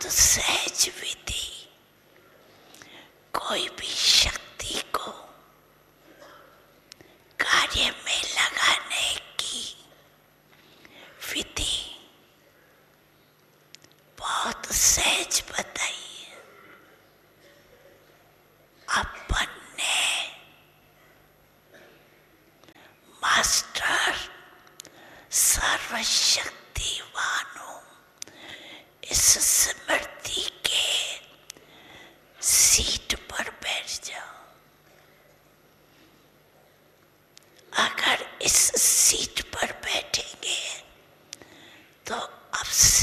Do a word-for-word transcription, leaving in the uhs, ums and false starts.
बहुत सहज विधि कोई भी शक्ति को कार्य में लगाने की विधि बहुत सहज बताई है। अपन ने मास्टर सर्वशक्तिवानों इस स्मृति के सीट पर बैठ जाओ। अगर इस सीट पर बैठेंगे तो अब